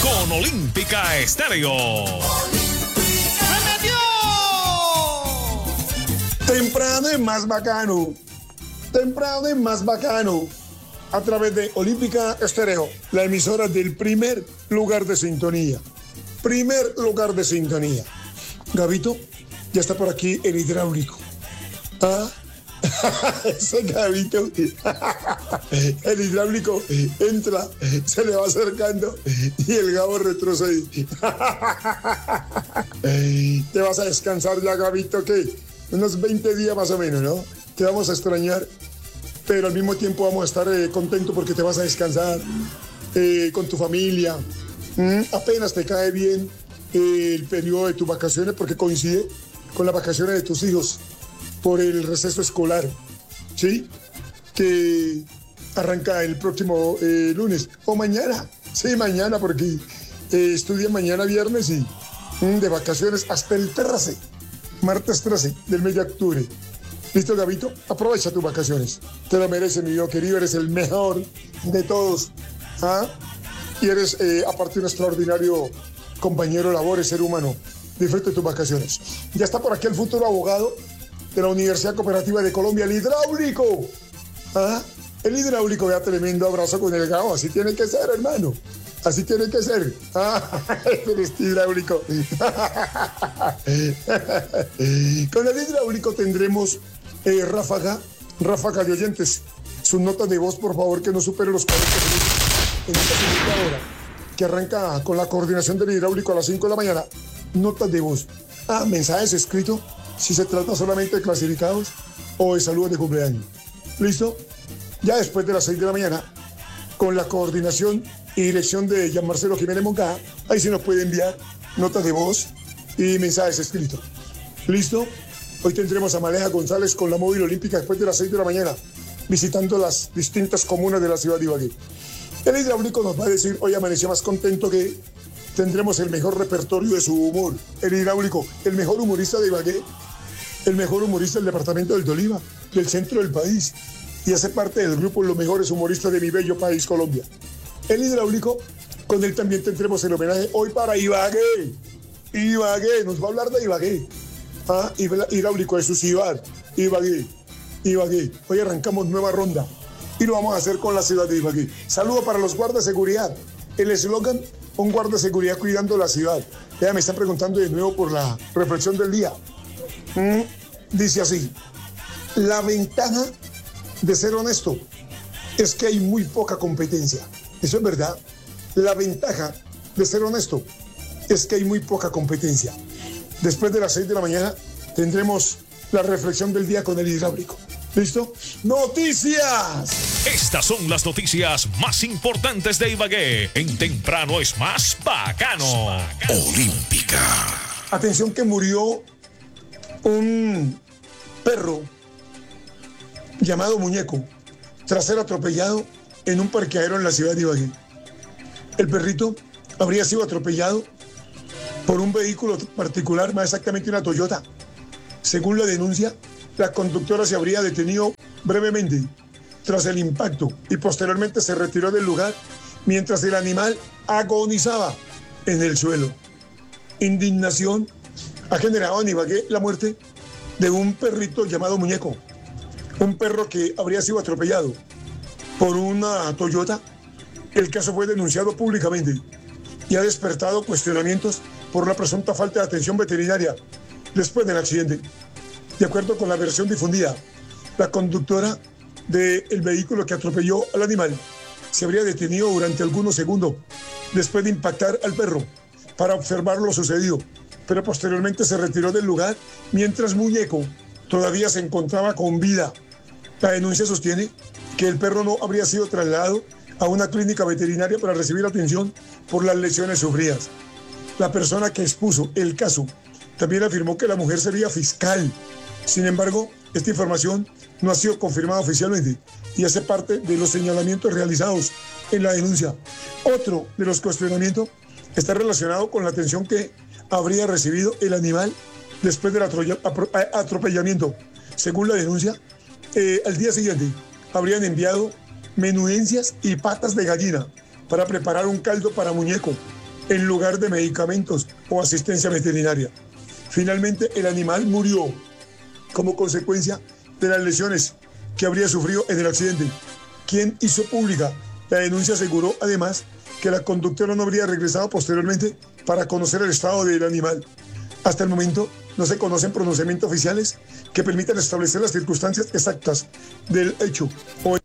con Olímpica Estéreo. Temprano es más bacano. Temprano es más bacano. A través de Olímpica Estéreo, la emisora del primer lugar de sintonía. Primer lugar de sintonía. Gabito, ya está por aquí el hidráulico. ¿Ah? Ese Gabito. El hidráulico entra, se le va acercando y el Gabo retrocede. Te vas a descansar ya, Gabito, ¿qué? Unos 20 días más o menos, ¿no? Te vamos a extrañar, pero al mismo tiempo vamos a estar contentos porque te vas a descansar con tu familia. Apenas te cae bien el periodo de tus vacaciones porque coincide con las vacaciones de tus hijos por el receso escolar, ¿sí? Que arranca el próximo lunes o mañana. Sí, mañana, porque estudian mañana viernes y de vacaciones hasta el 13, martes 13 del mes de octubre. ¿Listo, Gabito? Aprovecha tus vacaciones. Te lo mereces, mi hijo querido. Eres el mejor de todos. ¿Ah? Y eres, aparte, un extraordinario compañero de labores, ser humano. Disfrute tus vacaciones. Ya está por aquí el futuro abogado de la Universidad Cooperativa de Colombia, el hidráulico. ¿Ah? El hidráulico, vea, tremendo abrazo con el Gabo. Así tiene que ser, hermano. Así tiene que ser. Eres hidráulico. Con el hidráulico tendremos ráfaga de oyentes. Sus notas de voz, por favor, que no superen los 40 minutos. En esta segunda hora, que arranca con la coordinación del hidráulico a las 5 de la mañana. Notas de voz. Mensajes escritos, si se trata solamente de clasificados o de saludos de cumpleaños. ¿Listo? Ya después de las 6 de la mañana, con la coordinación y dirección de Jean Marcelo Jiménez Moncada, ahí se nos puede enviar notas de voz y mensajes escritos. ¿Listo? Hoy tendremos a Maleja González con la móvil olímpica después de las 6 de la mañana, visitando las distintas comunas de la ciudad de Ibagué. El hidráulico nos va a decir, hoy amaneció más contento que tendremos el mejor repertorio de su humor. El hidráulico, el mejor humorista de Ibagué, el mejor humorista del departamento del Tolima, del centro del país, y hace parte del grupo Los Mejores Humoristas de mi bello país, Colombia. El hidráulico, con él también tendremos el homenaje hoy para Ibagué. Ibagué, nos va a hablar de Ibagué. Hidráulico de su ciudad, Ibagué. Hoy arrancamos nueva ronda y lo vamos a hacer con la ciudad de Ibagué. Saludo para los guardas de seguridad. El eslogan, un guarda de seguridad cuidando la ciudad. Ya me están preguntando de nuevo por la reflexión del día. Dice así: la ventaja de ser honesto es que hay muy poca competencia. Eso es verdad. La ventaja de ser honesto es que hay muy poca competencia. Después de las 6 de la mañana tendremos la reflexión del día con el hidráulico. ¿Listo? ¡Noticias! Estas son las noticias más importantes de Ibagué. En Temprano es más bacano. Olímpica. Atención que murió un perro llamado Muñeco tras ser atropellado en un parqueadero en la ciudad de Ibagué. El perrito habría sido atropellado por un vehículo particular, más exactamente una Toyota. Según la denuncia, la conductora se habría detenido brevemente tras el impacto y posteriormente se retiró del lugar mientras el animal agonizaba en el suelo. Indignación ha generado en Ibagué la muerte de un perrito llamado Muñeco, un perro que habría sido atropellado por una Toyota. El caso fue denunciado públicamente y ha despertado cuestionamientos por la presunta falta de atención veterinaria después del accidente. De acuerdo con la versión difundida, la conductora del vehículo que atropelló al animal se habría detenido durante algunos segundos después de impactar al perro para observar lo sucedido, pero posteriormente se retiró del lugar mientras Muñeco todavía se encontraba con vida. La denuncia sostiene que el perro no habría sido trasladado a una clínica veterinaria para recibir atención por las lesiones sufridas. La persona que expuso el caso también afirmó que la mujer sería fiscal. Sin embargo, esta información no ha sido confirmada oficialmente y hace parte de los señalamientos realizados en la denuncia. Otro de los cuestionamientos está relacionado con la atención que habría recibido el animal después del atropellamiento. Según la denuncia, al día siguiente habrían enviado menudencias y patas de gallina para preparar un caldo para Muñeco. en lugar de medicamentos o asistencia veterinaria. Finalmente, el animal murió como consecuencia de las lesiones que habría sufrido en el accidente. Quien hizo pública la denuncia aseguró además que la conductora no habría regresado posteriormente para conocer el estado del animal. Hasta el momento no se conocen pronunciamientos oficiales que permitan establecer las circunstancias exactas del hecho.